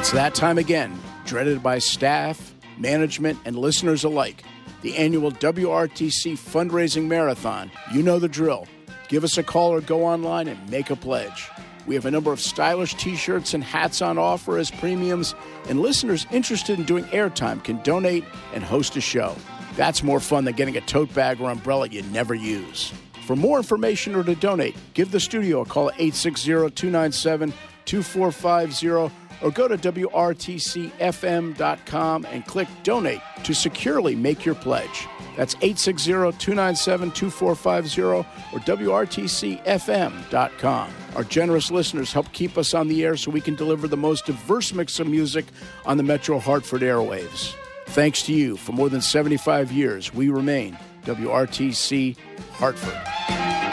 It's that time again, dreaded by staff, management, and listeners alike. The annual WRTC fundraising marathon. You know the drill. Give us a call or go online and make a pledge. We have a number of stylish t-shirts and hats on offer as premiums, and listeners interested in doing airtime can donate and host a show. That's more fun than getting a tote bag or umbrella you never use. For more information or to donate, give the studio a call at 860-297-2450 or go to WRTCFM.com and click Donate to securely make your pledge. That's 860-297-2450 or WRTCFM.com. Our generous listeners help keep us on the air so we can deliver the most diverse mix of music on the Metro Hartford airwaves. Thanks to you, for more than 75 years, we remain WRTC Hartford.